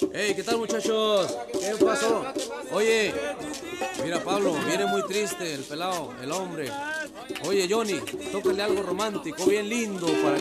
Hey, ¿qué tal, muchachos? ¿Qué pasó? Oye, mira, Pablo, viene muy triste el pelado, el hombre. Oye, Johnny, tócale algo romántico, bien lindo para